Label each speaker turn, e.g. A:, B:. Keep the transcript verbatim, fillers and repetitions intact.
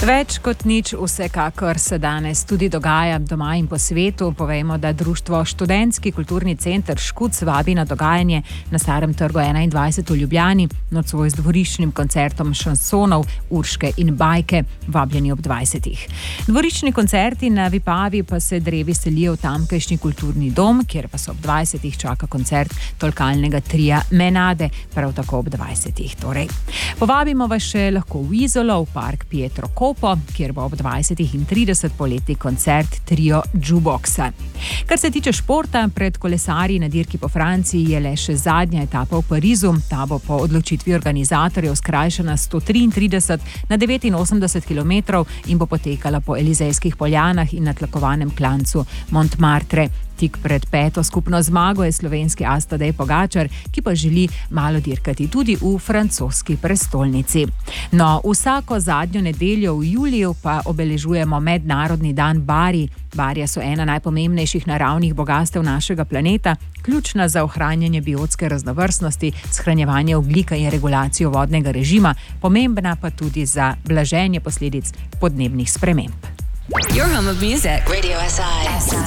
A: Več kot nič vsekakor se danes tudi dogaja doma in po svetu. Povejmo, da društvo Študentski kulturni center Škuc vabi na dogajanje na Starem trgu enaindvajset v Ljubljani, nocoj z dvoriščnim koncertom šansonov Urške in Bajke, vabljeni ob dvajsetih. Dvoriščni koncerti na Vipavi pa se drevi selijo v tamkajšnji kulturni dom, kjer pa se ob dvajsetih čaka koncert tolkalnega tria Menade, prav tako ob dvajsetih. Torej, povabimo vas še lahko v Izolo, v park Pietro Kopo, kjer bo ob dvajsetih in trideset poleti koncert trio Jukeboxa. Kar se tiče športa, pred kolesarji na dirki po Franciji je le še zadnja etapa v Parizu. Ta bo po odločitvi organizatorjev skrajšana sto triintrideset na devetinosemdeset kilometrov in bo potekala po Elizejskih poljanah in na tlakovanem klancu Montmartre. Tik pred peto skupno zmago je slovenski as Tadej Pogačar, ki pa želi malo dirkati tudi v francoski prestolnici. No, vsako zadnjo nedeljo v juliju pa obeležujemo Mednarodni dan barij. Barja so ena najpomembnejših naravnih bogastev našega planeta, ključna za ohranjanje biotske raznovrstnosti, shranjevanje ogljika in regulacijo vodnega režima, pomembna pa tudi za blaženje posledic podnebnih sprememb.
B: Your home of music, Radio S I.